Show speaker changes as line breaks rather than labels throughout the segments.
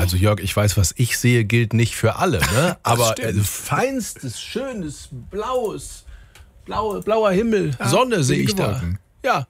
Also Jörg, ich weiß, was ich sehe, gilt nicht für alle, ne? Aber
stimmt.
feinstes, schönes, blauer Himmel, Sonne sehe ich da.
Wolken.
Ja,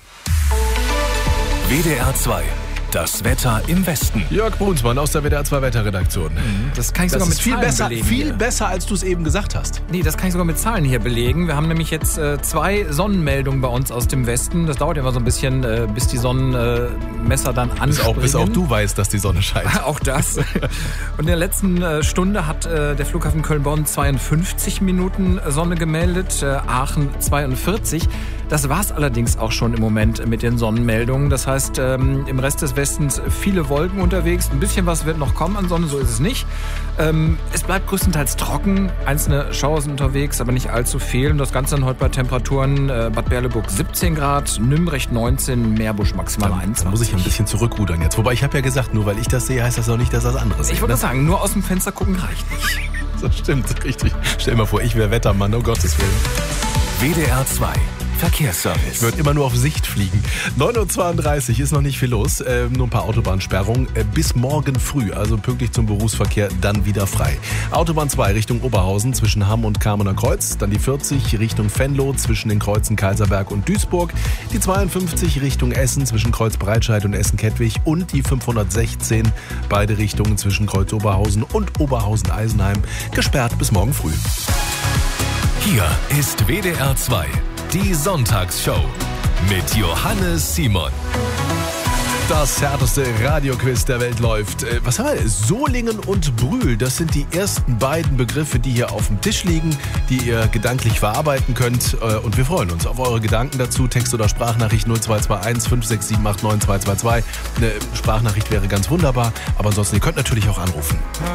WDR 2. Das Wetter im Westen.
Jörg Brunsmann aus der WDR 2 Wetterredaktion.
Das kann ich
Das
sogar mit
ist viel
Zahlen
besser,
belegen.
viel
hier.
besser, als du es eben gesagt hast.
Nee, das kann ich sogar mit Zahlen hier belegen. Wir haben nämlich jetzt 2 Sonnenmeldungen bei uns aus dem Westen. Das dauert ja immer so ein bisschen, bis die Sonnenmesser dann anspringen.
Bis auch du weißt, dass die Sonne scheint.
Auch das. Und in der letzten Stunde hat der Flughafen Köln-Bonn 52 Minuten Sonne gemeldet, Aachen 42. Das war's allerdings auch schon im Moment mit den Sonnenmeldungen. Das heißt, im Rest des Westens viele Wolken unterwegs. Ein bisschen was wird noch kommen an Sonne, so ist es nicht. Es bleibt größtenteils trocken. Einzelne Schauer sind unterwegs, aber nicht allzu viel. Und das Ganze dann heute bei Temperaturen Bad Berleburg 17 Grad, Nürnberg 19, Meerbusch maximal 21.
Da muss ich ein bisschen zurückrudern jetzt. Wobei ich habe ja gesagt, nur weil ich das sehe, heißt das auch nicht, dass das andere sehen.
Ich wollte sagen, nur aus dem Fenster gucken reicht nicht.
Das stimmt, richtig. Stell dir mal vor, ich wäre Wettermann, um Gottes Willen.
WDR 2. Verkehrsservice.
Ich würde immer nur auf Sicht fliegen. 9.32 Uhr ist noch nicht viel los. Nur ein paar Autobahnsperrungen. Bis morgen früh, also pünktlich zum Berufsverkehr, dann wieder frei. Autobahn 2 Richtung Oberhausen zwischen Hamm und Kamener Kreuz. Dann die 40 Richtung Venlo zwischen den Kreuzen Kaiserberg und Duisburg. Die 52 Richtung Essen zwischen Kreuz Breitscheid und Essen-Kettwig. Und die 516 beide Richtungen zwischen Kreuz Oberhausen und Oberhausen-Eisenheim. Gesperrt bis morgen früh.
Hier ist WDR 2. Die Sonntagsshow mit Johannes Simon.
Das härteste Radioquiz der Welt läuft. Was haben wir? Solingen und Brühl, das sind die ersten beiden Begriffe, die hier auf dem Tisch liegen, die ihr gedanklich verarbeiten könnt. Und wir freuen uns auf eure Gedanken dazu. Text- oder Sprachnachricht 0221 56789 222. Eine Sprachnachricht wäre ganz wunderbar, aber ansonsten, ihr könnt natürlich auch anrufen.